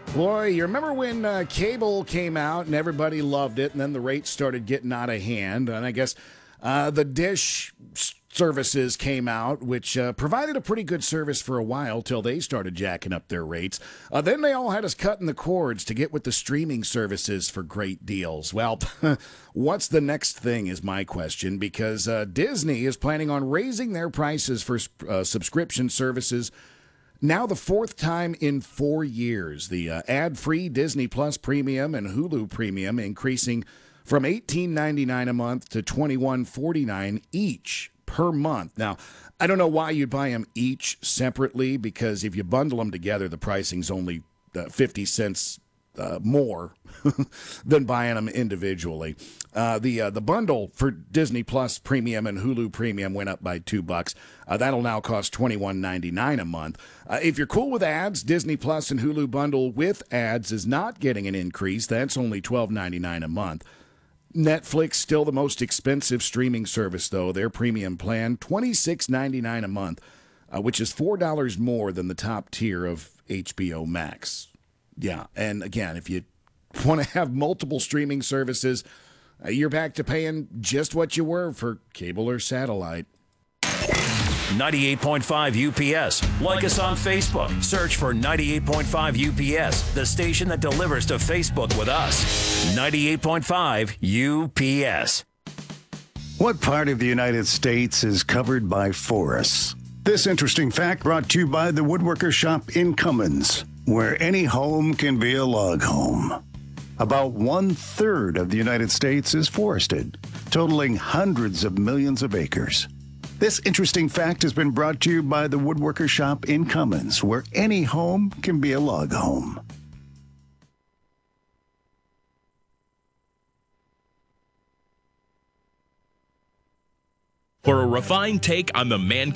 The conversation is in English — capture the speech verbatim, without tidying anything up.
Boy, you remember when uh, cable came out and everybody loved it, and then the rates started getting out of hand, and I guess uh, the Dish services came out, which uh, provided a pretty good service for a while till they started jacking up their rates. Uh, then they all had us cutting the cords to get with the streaming services for great deals. Well, what's the next thing is my question, because uh, Disney is planning on raising their prices for uh, subscription services now the fourth time in four years. The uh, ad-free Disney Plus Premium and Hulu Premium increasing from eighteen ninety-nine a month to twenty-one forty-nine each per month. Now, I don't know why you'd buy them each separately, because if you bundle them together, the pricing's only uh, fifty cents uh, more than buying them individually. Uh, the uh, the bundle for Disney Plus Premium and Hulu Premium went up by two bucks. Uh, that'll now cost twenty-one ninety-nine a month. Uh, if you're cool with ads, Disney Plus and Hulu bundle with ads is not getting an increase. That's only twelve ninety-nine a month. Netflix, still the most expensive streaming service, though. Their premium plan, twenty-six ninety-nine a month, uh, which is four dollars more than the top tier of H B O Max. Yeah, and again, if you want to have multiple streaming services, uh, you're back to paying just what you were for cable or satellite. ninety-eight point five U P S. Like us on Facebook. Search for ninety-eight point five U P S, the station that delivers to Facebook with us. ninety-eight point five U P S. What part of the United States is covered by forests? This interesting fact brought to you by the Woodworker Shop in Cummins, where any home can be a log home. About one-third of the United States is forested, totaling hundreds of millions of acres. This interesting fact has been brought to you by the Woodworker Shop in Cummins, where any home can be a log home. For a refined take on the man